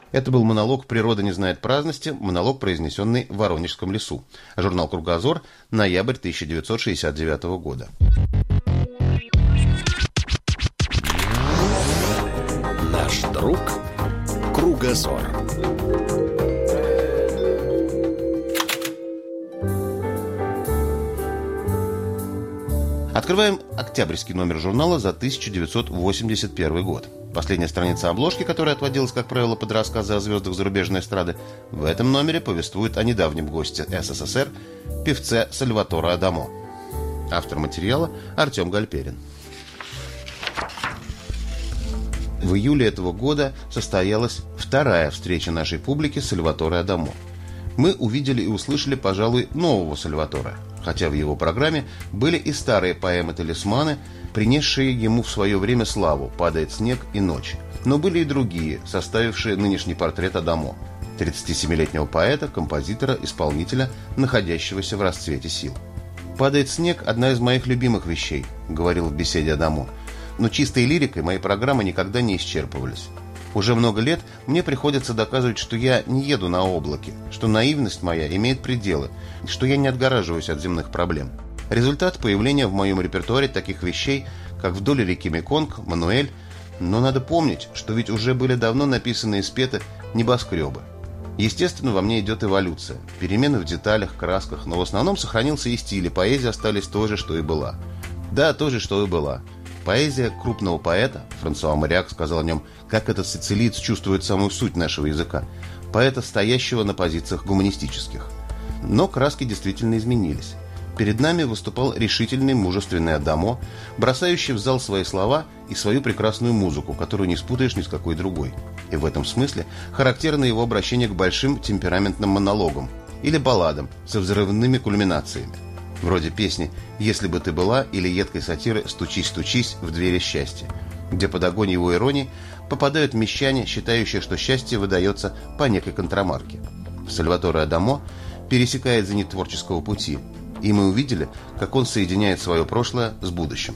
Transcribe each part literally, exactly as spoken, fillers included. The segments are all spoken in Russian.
Это был монолог «Природа не знает праздности», монолог, произнесенный в Воронежском лесу. Журнал «Кругозор», ноябрь тысяча девятьсот шестьдесят девятого года. Наш друг Кругозор. Открываем октябрьский номер журнала за тысяча девятьсот восемьдесят первый год. Последняя страница обложки, которая отводилась, как правило, под рассказы о звездах зарубежной эстрады, в этом номере повествует о недавнем госте СССР, певце Сальваторе Адамо. Автор материала Артем Гальперин. В июле этого года состоялась вторая встреча нашей публики с Сальваторе Адамо. Мы увидели и услышали, пожалуй, нового Сальваторе, хотя в его программе были и старые поэмы-талисманы, принесшие ему в свое время славу «Падает снег» и «Ночь». Но были и другие, составившие нынешний портрет Адамо, тридцатисемилетнего поэта, композитора, исполнителя, находящегося в расцвете сил. «Падает снег» – одна из моих любимых вещей, говорил в беседе Адамо, но чистой лирикой мои программы никогда не исчерпывались. Уже много лет мне приходится доказывать, что я не еду на облаке, что наивность моя имеет пределы, что я не отгораживаюсь от земных проблем. Результат появления в моем репертуаре таких вещей, как «Вдоль реки Меконг», «Мануэль», но надо помнить, что ведь уже были давно написаны и спеты небоскребы. Естественно, во мне идет эволюция, перемены в деталях, красках, но в основном сохранился и стиль, и поэзия остались той же, что и была. Да, той же, что и была. Поэзия крупного поэта, Франсуа Моряк сказал о нем, как этот сицилиец чувствует самую суть нашего языка, поэта, стоящего на позициях гуманистических. Но краски действительно изменились. Перед нами выступал решительный, мужественный Адамо, бросающий в зал свои слова и свою прекрасную музыку, которую не спутаешь ни с какой другой. И в этом смысле характерно его обращение к большим темпераментным монологам или балладам со взрывными кульминациями, вроде песни «Если бы ты была» или едкой сатиры «Стучись, стучись в двери счастья», где под огонь его иронии попадают мещане, считающие, что счастье выдается по некой контрамарке. Сальваторе Адамо пересекает зенит творческого пути, и мы увидели, как он соединяет свое прошлое с будущим.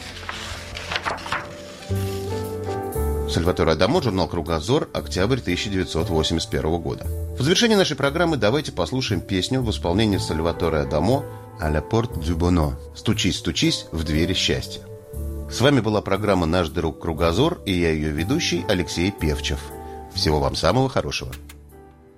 Сальваторе Адамо, журнал «Кругозор», октябрь тысяча девятьсот восемьдесят первого года. В завершении нашей программы давайте послушаем песню в исполнении Сальваторе Адамо «À la porte du bonheur» «Стучись, стучись в двери счастья». С вами была программа «Наш друг Кругозор» и я ее ведущий Алексей Певчев. Всего вам самого хорошего.